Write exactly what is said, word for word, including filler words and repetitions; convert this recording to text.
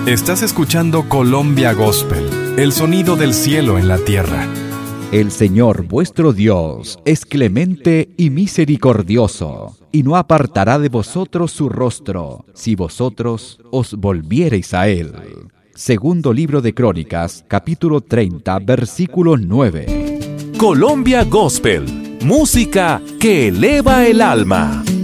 Estás escuchando Colombia Gospel, el sonido del cielo en la tierra. El Señor vuestro Dios es clemente y misericordioso, y no apartará de vosotros su rostro, si vosotros os volviereis a Él. Segundo libro de Crónicas, capítulo treinta, versículo nueve. Colombia Gospel, música que eleva el alma.